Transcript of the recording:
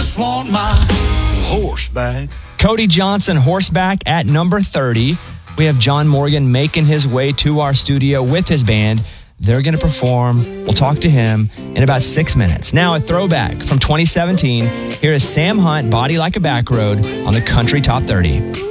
Just want my horseback. Cody Johnson, Horseback at number 30. We have John Morgan making his way to our studio with his band. They're going to perform. We'll talk to him in about 6 minutes. Now, a throwback from 2017. Here is Sam Hunt, Body Like a Back Road on the Country Top 30.